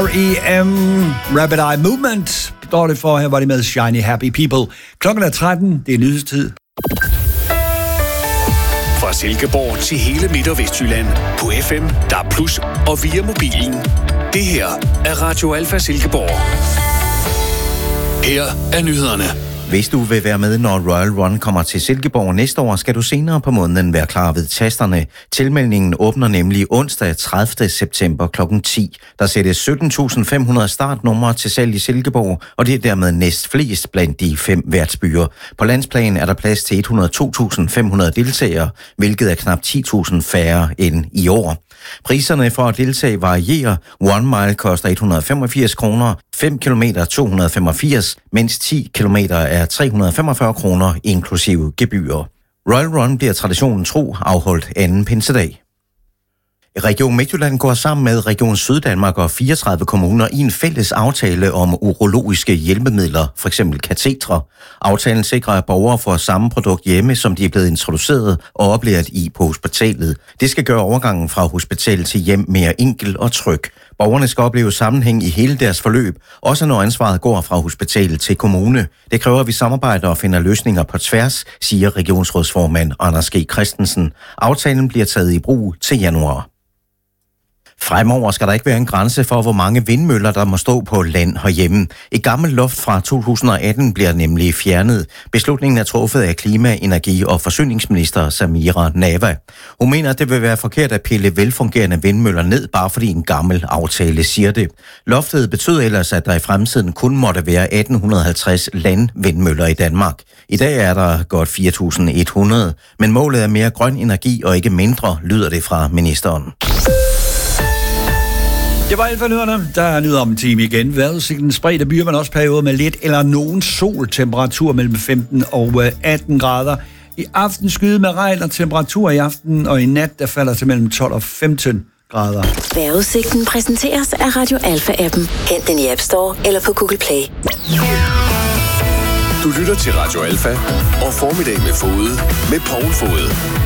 R.E.M. Rapid Eye Movement står det for. Her var det med Shiny Happy People. Klokken er 13. Det er nyhedstid. Fra Silkeborg til hele Midt- og Vestjylland på FM, DAB+, og via mobilen. Det her er Radio Alfa Silkeborg. Her er nyhederne. Hvis du vil være med, når Royal Run kommer til Silkeborg næste år, skal du senere på måneden være klar ved tasterne. Tilmeldingen åbner nemlig onsdag 30. september kl. 10. Der sættes 17.500 startnumre til salg i Silkeborg, og det er dermed næst flest blandt de 5 værtsbyer. På landsplan er der plads til 102.500 deltagere, hvilket er knap 10.000 færre end i år. Priserne for at deltage varierer. 1 mile koster 185 kroner, 5 km 285, mens 10 km er 345 kroner inklusive gebyrer. Royal Run bliver traditionen tro afholdt anden pinsedag. Region Midtjylland går sammen med Region Syddanmark og 34 kommuner i en fælles aftale om urologiske hjælpemidler, f.eks. katetre. Aftalen sikrer, at borgere får samme produkt hjemme, som de er blevet introduceret og oplært i på hospitalet. Det skal gøre overgangen fra hospital til hjem mere enkel og tryg. Borgerne skal opleve sammenhæng i hele deres forløb, også når ansvaret går fra hospital til kommune. Det kræver, at vi samarbejder og finder løsninger på tværs, siger regionsrådsformand Anders G. Christensen. Aftalen bliver taget i brug til januar. Fremover skal der ikke være en grænse for, hvor mange vindmøller, der må stå på land herhjemme. Et gammelt loft fra 2018 bliver nemlig fjernet. Beslutningen er truffet af klima-, energi- og forsyningsminister Samira Nawa. Hun mener, at det vil være forkert at pille velfungerende vindmøller ned, bare fordi en gammel aftale siger det. Loftet betød ellers, at der i fremtiden kun måtte være 1850 landvindmøller i Danmark. I dag er der godt 4.100, men målet er mere grøn energi og ikke mindre, lyder det fra ministeren. Det var alt for nyhederne. Der er nyheder om en time igen. Vejrudsigten spredte byer, men også perioder med lidt eller nogen sol. Temperatur mellem 15 og 18 grader. I aften skyde med regn og temperatur i aften, og i nat der falder til mellem 12 og 15 grader. Vejrudsigten præsenteres af Radio Alfa-appen. Hent den i App Store eller på Google Play. Du lytter til Radio Alfa og Formiddag med Fode med Poul Fode.